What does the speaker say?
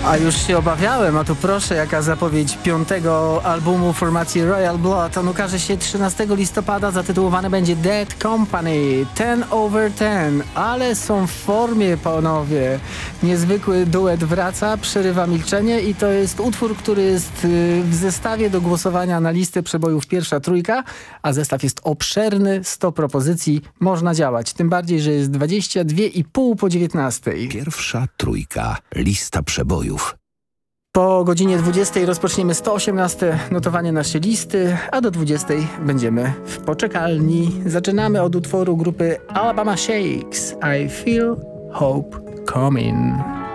A już się obawiałem, a tu proszę, jaka zapowiedź piątego albumu formacji Royal Blood. On ukaże się 13 listopada, zatytułowany będzie Dead Company, 10 over 10, ale są w formie, panowie. Niezwykły duet wraca, przerywa milczenie i to jest utwór, który jest w zestawie do głosowania na listę przebojów pierwsza trójka, a zestaw jest obszerny, 100 propozycji, można działać. Tym bardziej, że jest 22,5 po 19. Pierwsza trójka, lista przebojów. Po godzinie 20 rozpoczniemy 118 notowanie naszej listy, a do 20 będziemy w poczekalni. Zaczynamy od utworu grupy Alabama Shakes I Feel Hope Coming.